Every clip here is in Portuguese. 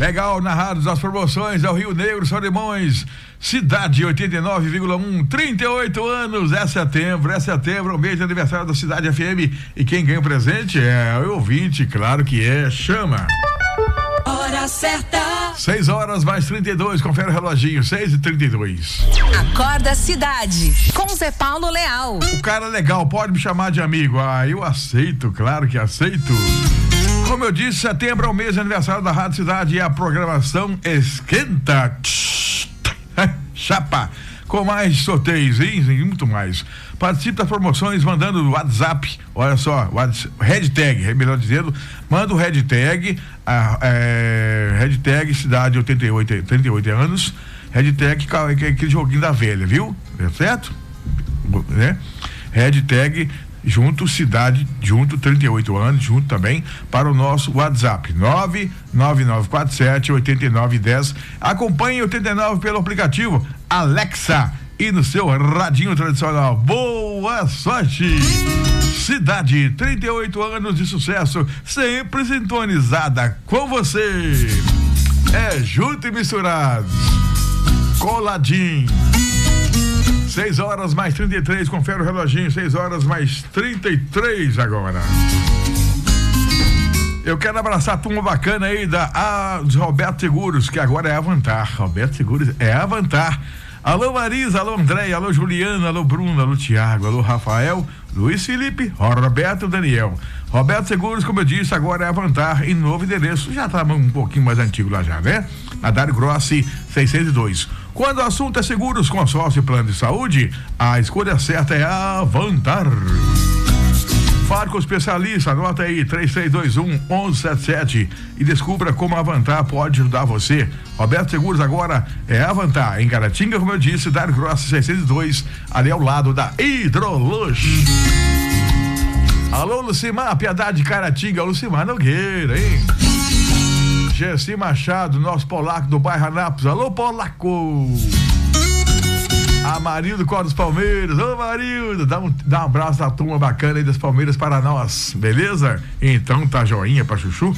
Legal, narrados as promoções ao Rio Negro, Solimões, Cidade 89,1, 38 anos, é setembro, o mês de aniversário da Cidade FM, e quem ganha o presente é o ouvinte, claro que é, chama. Hora certa. 6 horas mais 32, confere o reloginho, 6h32. Acorda Cidade, com Zé Paulo Leal. O cara legal, pode me chamar de amigo. Ah, eu aceito, claro que aceito. Como eu disse, setembro é o mês de aniversário da Rádio Cidade e a programação esquenta. Chapa, com mais sorteios e muito mais. Participe das promoções mandando o WhatsApp, olha só, hashtag, melhor dizendo, manda o hashtag Cidade 38 anos, hashtag aquele joguinho da velha, viu? É certo? Né? Hashtag junto Cidade, junto 38 anos, junto também para o nosso WhatsApp 99947-8910. Acompanhe 89 pelo aplicativo Alexa e no seu radinho tradicional. Boa sorte! Cidade, 38 anos de sucesso, sempre sintonizada com você. É junto e misturado, coladinho. 6 horas mais 33, confere o reloginho, 6 horas mais 33 agora. Eu quero abraçar a turma bacana aí dos Roberto Seguros, que agora é Avantar. Roberto Seguros é Avantar. Alô Marisa, alô André, alô Juliana, alô Bruno, alô Tiago, alô Rafael, Luiz Felipe, Roberto Daniel. Roberto Seguros, como eu disse, agora é Avantar em novo endereço. Já tá um pouquinho mais antigo lá já, né? Na Dário Grossi 602. Quando o assunto é seguros, consórcio e plano de saúde, a escolha certa é Avantar. Fale com o especialista, anota aí 3321-1177 e descubra como a Avantar pode ajudar você. Roberto Seguros agora é Avantar, em Caratinga, como eu disse, Dário Grossi 602, ali ao lado da Hidrolux. Alô Lucimar, Piedade de Caratinga, Lucimar Nogueira, hein? Gessi Machado, nosso polaco do bairro Anápolis. Alô, polaco! Amarildo Cor dos Palmeiras. Ô, Amarildo, dá um abraço da turma bacana aí das Palmeiras para nós, beleza? Então tá joinha pra chuchu.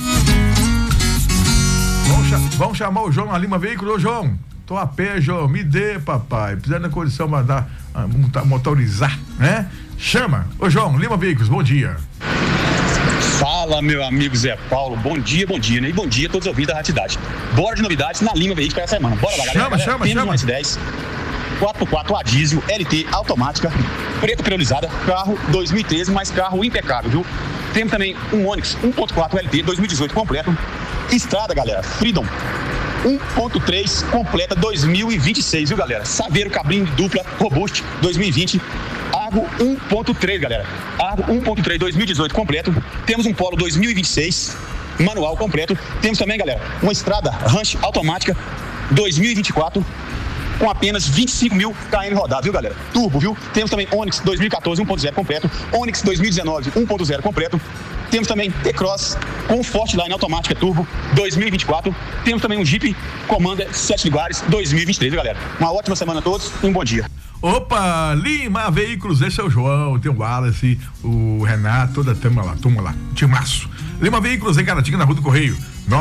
Vamos chamar o João na Lima Veículo. Ô, João, tô a pé, João, me dê, papai. Precisando da condição mandar motorizar, né? Chama. Ô, João, Lima Veículos, bom dia. Fala, meu amigo Zé Paulo, bom dia, né? E bom dia a todos os ouvintes da Rádio Cidade. Bora de novidades na Lima Veículos para essa semana. Bora lá, galera. Chama. Um S10, 4x4 a diesel, LT, automática, preto priorizada, carro 2013, mas carro impecável, viu? Temos também um Onix 1.4 LT 2018 completo. Estrada, galera, Freedom 1.3 completa 2026, viu, galera? Saveiro, cabine dupla, Robust 2020. Argo 1.3, galera. Argo 1.3 2018 completo. Temos um Polo 2026 manual completo. Temos também, galera, uma Estrada Ranch automática 2024 com apenas 25 mil km rodados, viu, galera? Turbo, viu? Temos também Onix 2014 1.0 completo. Onix 2019 1.0 completo. Temos também T-Cross com Fortline automática turbo 2024. Temos também um Jeep Commander 7 lugares 2023, viu, galera? Uma ótima semana a todos e um bom dia. Opa, Lima Veículos, esse é o João, tem o Wallace, o Renato, toda a turma lá, timaço. Lima Veículos em Caratinga, na Rua do Correio,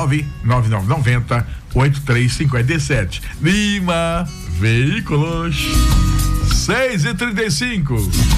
99990-8357. Lima Veículos, 6h35.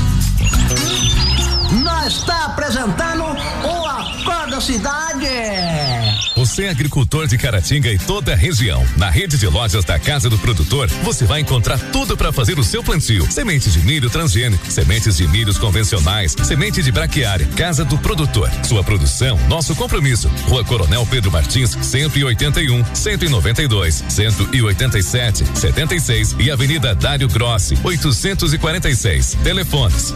Nós está apresentando o Acorda Cidade. Você é agricultor de Caratinga e toda a região. Na rede de lojas da Casa do Produtor, você vai encontrar tudo para fazer o seu plantio. Sementes de milho transgênico, sementes de milhos convencionais, semente de braquiária. Casa do Produtor. Sua produção, nosso compromisso. Rua Coronel Pedro Martins, 181, 192, 187, 76 e Avenida Dário Grossi, 846. Telefones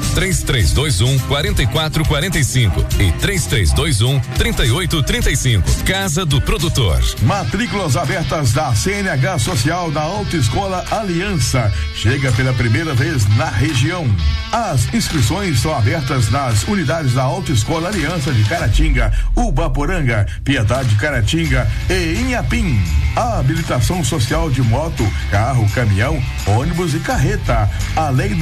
3321-4445 e 3321-3835. Casa do Produtor. Matrículas abertas da CNH Social da Autoescola Aliança. Chega pela primeira vez na região. As inscrições são abertas nas unidades da Autoescola Aliança de Caratinga, Ubaporanga, Piedade de Caratinga e Inhapim. A habilitação social de moto, carro, caminhão, ônibus e carreta. Além